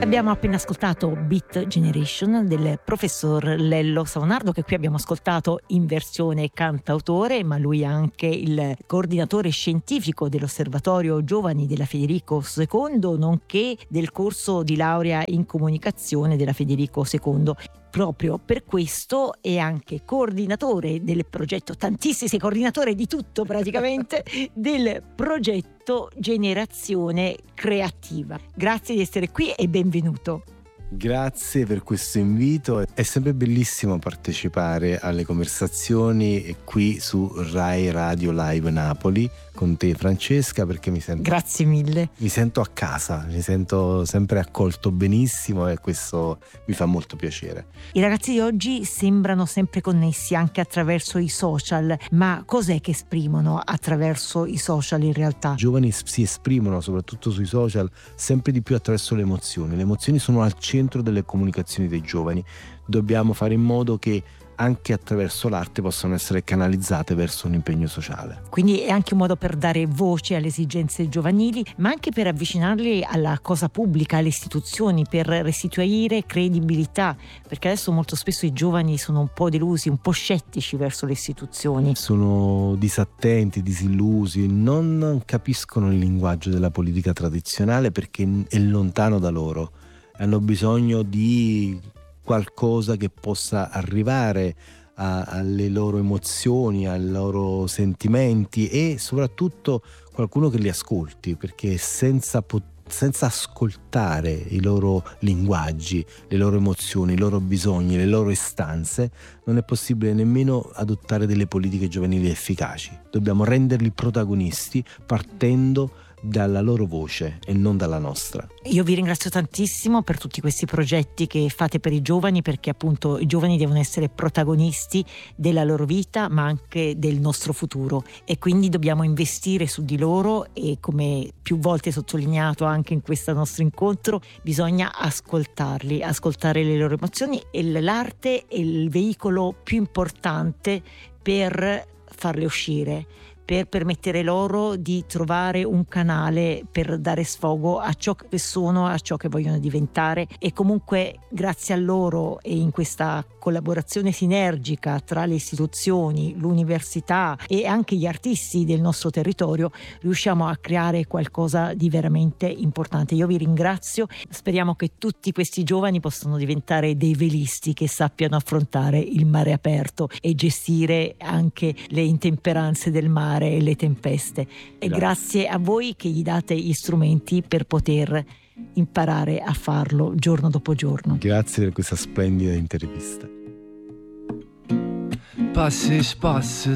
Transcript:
Abbiamo appena ascoltato Beat Generation del professor Lello Saonardo, che qui abbiamo ascoltato in versione cantautore, ma lui è anche il coordinatore scientifico dell'Osservatorio Giovani della Federico II, nonché del corso di laurea in comunicazione della Federico II. Proprio per questo è anche coordinatore del progetto, tantissimi, coordinatore di tutto praticamente, del progetto Generazione Creativa. Grazie di essere qui e benvenuto. Grazie per questo invito, è sempre bellissimo partecipare alle conversazioni qui su Rai Radio Live Napoli con te Francesca, perché Grazie mille. Mi sento a casa, mi sento sempre accolto benissimo e questo mi fa molto piacere. I ragazzi di oggi sembrano sempre connessi anche attraverso i social, ma cos'è che esprimono attraverso i social in realtà? I giovani si esprimono soprattutto sui social sempre di più attraverso le emozioni. Le emozioni sono al centro delle comunicazioni dei giovani. Dobbiamo fare in modo che anche attraverso l'arte possano essere canalizzate verso un impegno sociale. Quindi è anche un modo per dare voce alle esigenze giovanili, ma anche per avvicinarli alla cosa pubblica, alle istituzioni, per restituire credibilità, perché adesso molto spesso i giovani sono un po' delusi, un po' scettici verso le istituzioni. Sono disattenti, disillusi, non capiscono il linguaggio della politica tradizionale perché è lontano da loro. Hanno bisogno di qualcosa che possa arrivare alle loro emozioni, ai loro sentimenti e soprattutto qualcuno che li ascolti, perché senza ascoltare i loro linguaggi, le loro emozioni, i loro bisogni, le loro istanze, non è possibile nemmeno adottare delle politiche giovanili efficaci. Dobbiamo renderli protagonisti partendo dalla loro voce e non dalla nostra. Io vi ringrazio tantissimo per tutti questi progetti che fate per i giovani, perché appunto i giovani devono essere protagonisti della loro vita ma anche del nostro futuro, e quindi dobbiamo investire su di loro e, come più volte sottolineato anche in questo nostro incontro, bisogna ascoltarli, ascoltare le loro emozioni, e l'arte è il veicolo più importante per farle uscire, per permettere loro di trovare un canale per dare sfogo a ciò che sono, a ciò che vogliono diventare. E comunque grazie a loro e in questa collaborazione sinergica tra le istituzioni, l'università e anche gli artisti del nostro territorio riusciamo a creare qualcosa di veramente importante. Io vi ringrazio, speriamo che tutti questi giovani possano diventare dei velisti che sappiano affrontare il mare aperto e gestire anche le intemperanze del mare e le tempeste. E grazie a voi che gli date gli strumenti per poter imparare a farlo giorno dopo giorno. Grazie per questa splendida intervista. Passi, spassi